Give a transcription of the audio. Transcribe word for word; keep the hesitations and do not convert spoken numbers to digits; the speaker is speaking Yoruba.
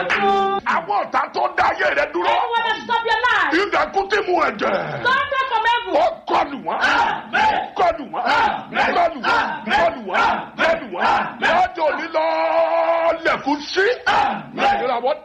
Àwọn ọ̀tá tó dá ayé rẹ dúró. Anyone that stop your life. Ìdẹ̀kùn tí mu ẹ̀jẹ̀. Don't pray from heaven. Ó kọlù wọ́n. Kọlù wọ́n. Kọlù wọ́n. Kọlù wọ́n. Kọlù wọ́n. Lọ́jọ́ òní lọ lẹ̀kùn sí. Ìràwọ̀